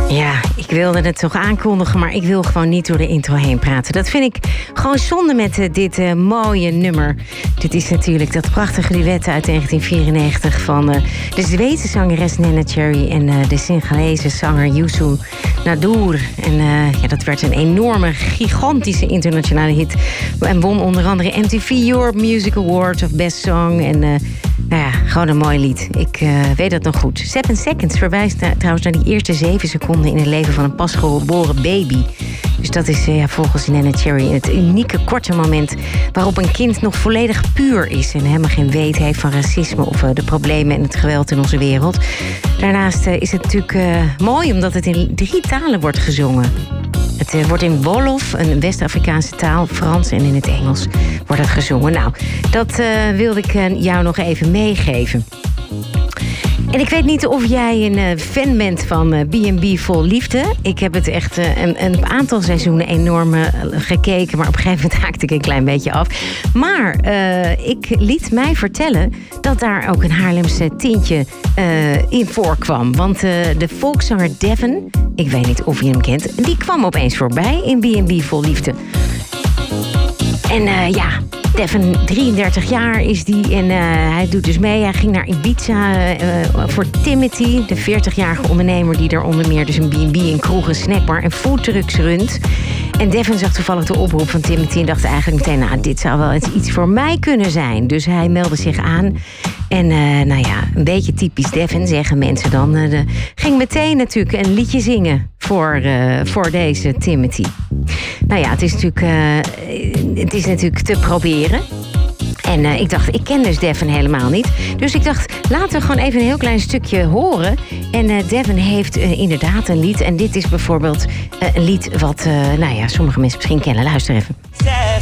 Ja, ik wilde het toch aankondigen, maar ik wil gewoon niet door de intro heen praten. Dat vind ik gewoon zonde met dit mooie nummer. Dit is natuurlijk dat prachtige duet uit 1994 van de Zweedse zangeres Neneh Cherry en de Senegalese zanger Youssou N'Dour. En ja, dat werd een enorme, gigantische internationale hit. En won onder andere MTV Europe Music Award of Best Song. En nou ja, gewoon een mooi lied. Ik weet dat nog goed. 7 Seconds verwijst trouwens naar die eerste 7 seconden in het leven van een pasgeboren baby. Dus dat is volgens Neneh Cherry het unieke korte moment waarop een kind nog volledig puur is en helemaal geen weet heeft van racisme of de problemen en het geweld in onze wereld. Daarnaast is het natuurlijk mooi omdat het in 3 talen wordt gezongen. Het wordt in Wolof, een West-Afrikaanse taal, Frans en in het Engels wordt het gezongen. Nou, dat wilde ik jou nog even meegeven. En ik weet niet of jij een fan bent van B&B Vol Liefde. Ik heb het echt een aantal seizoenen enorm gekeken, maar op een gegeven moment haakte ik een klein beetje af. Maar ik liet mij vertellen dat daar ook een Haarlemse tintje in voorkwam. Want de volkszanger Devin, ik weet niet of je hem kent, die kwam opeens voorbij in B&B Vol Liefde. En ja, Devin, 33 jaar is die en hij doet dus mee. Hij ging naar Ibiza voor Timothy, de 40-jarige ondernemer die daar onder meer dus een B&B, een kroeg, een snackbar en foodtrucks runt. En Devin zag toevallig de oproep van Timothy en dacht eigenlijk meteen, nou, dit zou wel iets voor mij kunnen zijn. Dus hij meldde zich aan. En nou ja, een beetje typisch Devin, zeggen mensen dan. Ging meteen natuurlijk een liedje zingen voor deze Timothy. Nou ja, het is natuurlijk te proberen. En ik dacht, ik ken dus Devin helemaal niet. Dus ik dacht, laten we gewoon even een heel klein stukje horen. En Devin heeft inderdaad een lied. En dit is bijvoorbeeld een lied wat, nou ja, sommige mensen misschien kennen. Luister even.